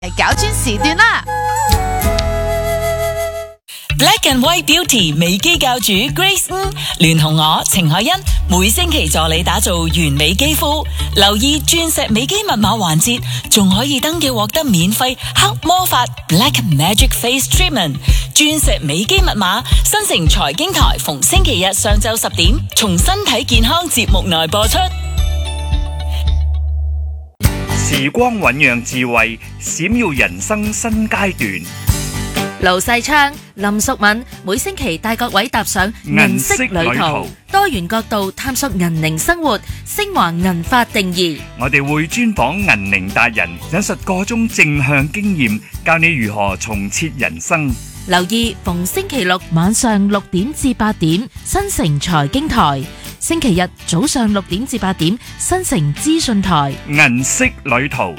搞專時段啦。 Black and White Beauty 美肌教主 Grace 聯同我程海欣每星期助你打造完美肌膚，留意鑽石美肌密碼環節，仲可以登記獲得免費黑魔法 Black Magic Face Treatment 鑽石美肌密碼。新城財經台逢星期日上晝10點，從身體健康節目內播出。 時光醞釀智慧，閃耀人生新階段。 盧世昌、林淑敏每星期帶各位踏上銀色旅途，多元角度探索銀齡生活，升華銀髮定義。 我哋會專訪銀齡達人，引述各種正向經驗，教你如何重設人生。 留意逢星期六晚上6點至8點，新城財經台；星期日早上6點至8點，新城資訊台。 銀色旅途。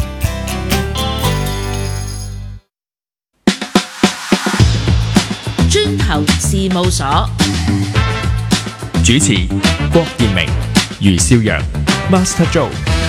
磚頭事務所主持郭建明、余少陽、Master Joe。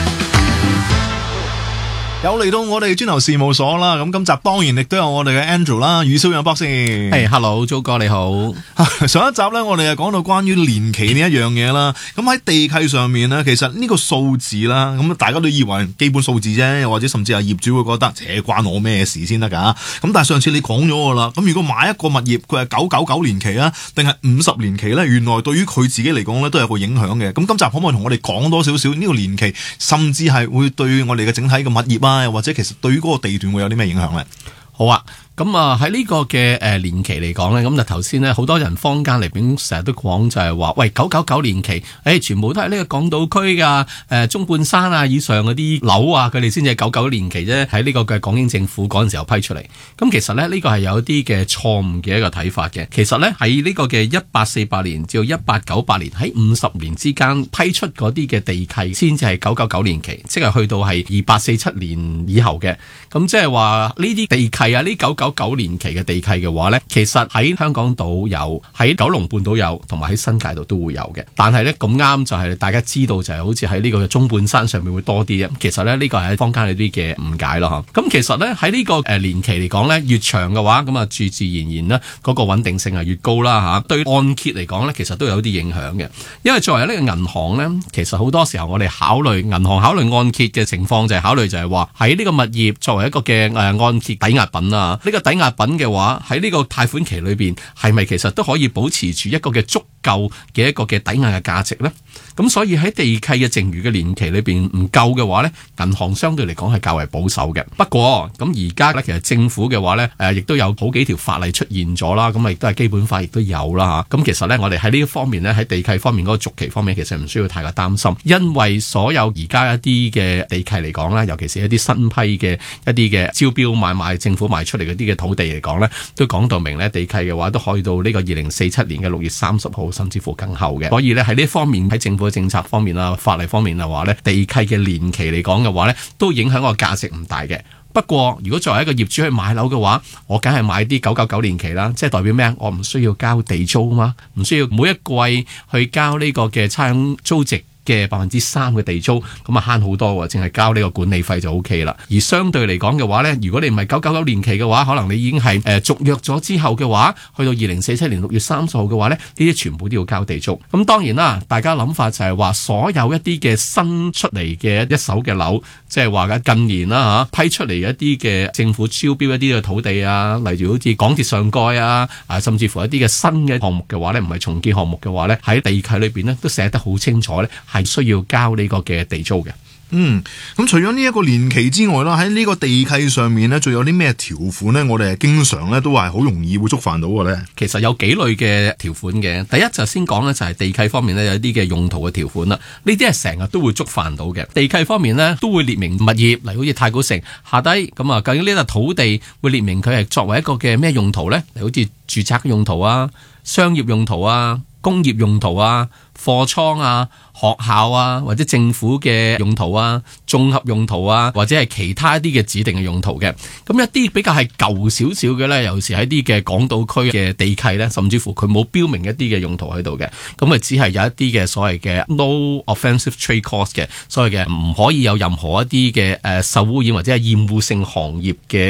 有嚟到我哋磚頭事務所啦，咁今集當然亦都有我哋嘅 Andrew 啦，余少陽博士。 Hello， 周哥你好。 上一集咧，我哋就講到關於年期呢一樣嘢啦。咁喺地契上面咧，其實呢個數字啦，咁大家都以為基本數字啫，又或者甚至係業主會覺得，關我咩事先得噶？咁但係上次你講咗噶啦，咁如果買一個物業，佢係999年期啊，定係50年期咧？原來對於佢自己嚟講咧，都有個影響嘅。咁今集可唔可以同我哋講多少少呢個年期，甚至係會對我哋嘅整體嘅物業又或者其實對於嗰個地段會有啲咩影響咧？ 好啊，咁啊喺呢個嘅年期嚟講咧，咁就頭先咧好多人坊間嚟邊成日都講就係話，喂999年期，全部都係呢個港島區噶中半山啊以上嗰啲樓啊，佢哋先至係99年期啫。喺呢個嘅港英政府嗰陣時候批出嚟，咁其實咧呢個係有啲嘅錯誤嘅一個睇法嘅。其實咧喺呢個嘅1848年至到1898年喺50年之間批出嗰啲嘅地契，先至係999年期，即係去到係2847年以後嘅。咁即係話呢啲地契啊，呢999年期嘅地契嘅話呢，其實喺香港島有，喺九龍半島有，同埋喺新界度都會有嘅。但係呢，咁啱就係大家知道就係好似喺呢個中半山上面會多啲嘅。其實呢，呢個係坊間有啲嘅誤解咯。咁其實呢，喺呢個年期嚟講呢，越長嘅話，咁啊自然呢嗰個穩定性係越高啦嚇。對按揭嚟講呢，其實都有啲影響嘅。因為作為呢個銀行呢，其實好多時候我哋銀行考慮按揭嘅情況就係考慮就係話喺呢個物業作為一個嘅按揭抵押品啊，呢個抵押品嘅話喺呢個貸款期裏邊係咪其實都可以保持住一個嘅足夠嘅一個嘅抵押嘅價值呢？咁所以喺地契嘅剩餘嘅年期裏邊唔夠嘅話呢，銀行相對嚟講係較為保守嘅。不過咁而家呢，其實政府嘅話呢，亦都有好幾條法例出現咗啦，咁亦都係基本法亦都有啦嚇。咁其實呢，我哋喺呢一方面呢，喺地契方面嗰個續期方面，其實唔需要太過擔心，因為所有而家一啲嘅地契嚟講呢，尤其是一啲新批嘅一啲嘅招標買賣政府賣出嚟嗰啲嘅土地嚟講呢，都講到明呢，地契嘅話都可以到呢個2047年嘅6月30號，甚至乎更後嘅。所以呢，喺呢方面喺政府嘅政策方面啊、法例方面嘅話呢，地契嘅年期嚟講嘅話呢，都影響個價值唔大嘅。不過如果作為一個業主去買樓嘅話，我梗係買啲999年期啦，即係代表咩？我唔需要交地租啊嘛，唔需要每一季去交呢個嘅差餉租值嘅3%嘅地租，咁啊慳好多喎，淨係交呢個管理費就 OK 啦。而相對嚟講嘅話呢，如果你唔係999年期嘅話，可能你已經係續約咗之後嘅話，去到2047年6月30號嘅話呢，呢啲全部都要交地租。咁當然啦，大家諗法就係話，所有一啲嘅新出嚟嘅一手嘅樓，即係話嘅近年啦批出嚟一啲嘅政府招標一啲嘅土地啊，例如好似港鐵上蓋啊，甚至乎一啲嘅新嘅項目嘅話呢，唔係重建項目嘅話呢，喺地契裏邊呢都寫得好清楚呢，係需要交呢個嘅地租嘅。 咁除咗呢一個年期之外啦，喺呢個地契上面呢，仲有啲咩條款呢？我哋係經常呢都係好容易會觸犯到嘅呢。 其實有幾類嘅條款嘅。第一就先講呢，就係地契方面呢，有啲嘅用途嘅條款啦。呢啲係成日都會觸犯到嘅。地契方面呢，都會列明物業，例如好似太古城下低咁啊，究竟呢笪土地會列明佢係作為一個嘅咩用途呢？例如好似住宅嘅用途啊、商業用途啊、工業用途啊、貨倉啊、學校啊，或者政府嘅用途啊、綜合用途啊，或者係其他一啲嘅指定嘅用途嘅。咁一啲比較係舊少少嘅咧，尤其是喺啲嘅港島區嘅地契咧，甚至乎佢冇標明一啲嘅用途喺度嘅，咁啊只係有一啲嘅所謂嘅 no offensive trade clause 嘅，所謂嘅唔可以有任何一啲嘅受污染或者係厭惡性行業嘅